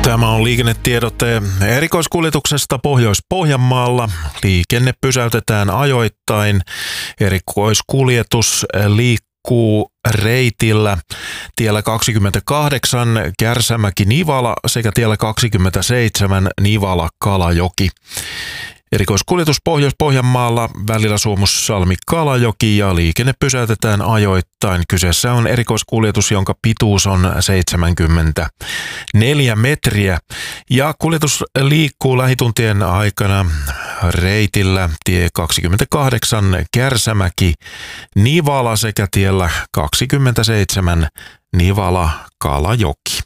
Tämä on liikennetiedote erikoiskuljetuksesta Pohjois-Pohjanmaalla. Liikenne pysäytetään ajoittain. Erikoiskuljetus liikkuu reitillä tiellä 28 Kärsämäki-Nivala sekä tiellä 27 Nivala-Kalajoki. Erikoiskuljetus Pohjois-Pohjanmaalla välillä Suomussalmi-Kalajoki ja liikenne pysäytetään ajoittain. Kyseessä on erikoiskuljetus, jonka pituus on 74 metriä ja kuljetus liikkuu lähituntien aikana reitillä tie 28 Kärsämäki-Nivala sekä tiellä 27 Nivala-Kalajoki.